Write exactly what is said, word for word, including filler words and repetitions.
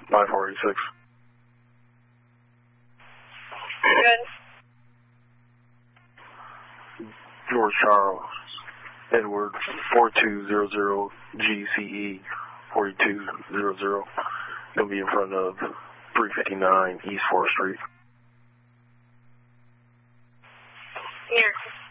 nine four eight six. Good. George Charles Edward four two zero zero G C E forty-two hundred. He'll be in front of three fifty-nine East fourth Street. Here.